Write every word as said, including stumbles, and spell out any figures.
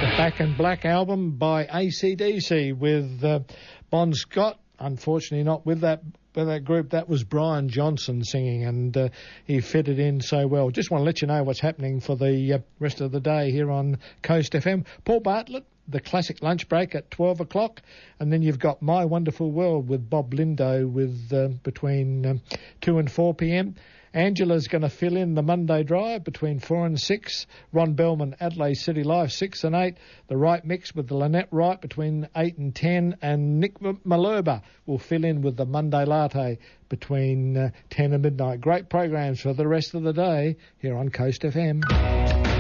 The Back in Black album by A C D C with uh, Bon Scott. Unfortunately not with that with that group. That was Brian Johnson singing, and uh, he fitted in so well. Just want to let you know what's happening for the uh, rest of the day here on Coast F M. Paul Bartlett, the classic lunch break at twelve o'clock, and then you've got My Wonderful World with Bob Lindo with uh, between um, two and four p.m. Angela's going to fill in the Monday drive between four and six. Ron Bellman, Adelaide City Life, six and eight. The Right Mix with the Lynette Wright between eight and ten. And Nick Malerba will fill in with the Monday Latte between uh, ten and midnight. Great programs for the rest of the day here on Coast F M.